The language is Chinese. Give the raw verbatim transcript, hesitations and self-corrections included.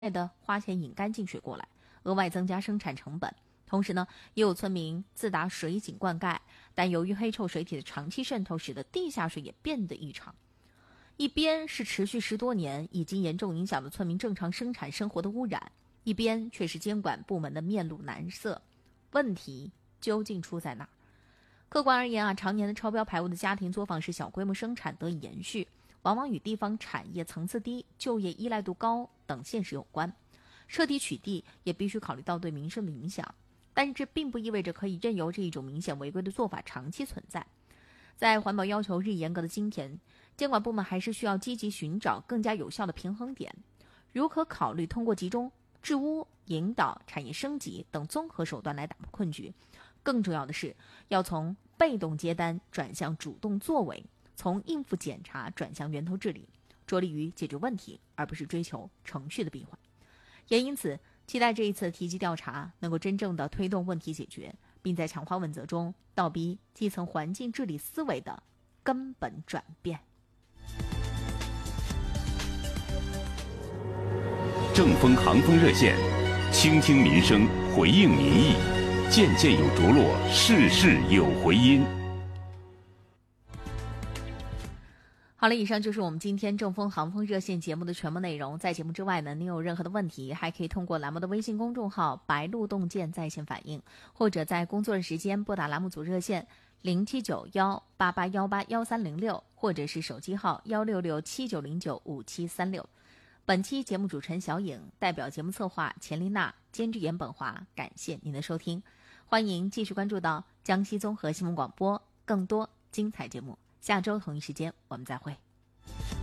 的花钱引干净水过来，额外增加生产成本。同时呢，也有村民自打水井灌溉，但由于黑臭水体的长期渗透，使得地下水也变得异常。一边是持续十多年，已经严重影响了村民正常生产生活的污染，一边却是监管部门的面露难色。问题究竟出在哪儿？客观而言啊，常年的超标排污的家庭作坊式小规模生产得以延续，往往与地方产业层次低、就业依赖度高等现实有关。彻底取缔也必须考虑到对民生的影响，但是这并不意味着可以任由这一种明显违规的做法长期存在。在环保要求日益严格的今天，监管部门还是需要积极寻找更加有效的平衡点，如可考虑通过集中治污、引导、产业升级等综合手段来打破困局。更重要的是，要从被动接单转向主动作为，从应付检查转向源头治理，着力于解决问题，而不是追求程序的闭环。也因此，期待这一次提及调查能够真正的推动问题解决，并在强化问责中倒逼基层环境治理思维的根本转变。 正风航风热线，倾听民生，回应民意，件件有着落，事事有回音。 好了，以上就是我们今天正风航风热线节目的全部内容。在节目之外呢，您有任何的问题，还可以通过栏目的微信公众号白鹿洞见在线反映，或者在工作日时间拨打栏目组热线零七九幺八八幺八幺三零六，或者是手机号幺六六七九零九五七三六。本期节目主持人小颖，代表节目策划钱丽娜，监制严本华，感谢您的收听。欢迎继续关注到江西综合新闻广播更多精彩节目。下周同一时间我们再会。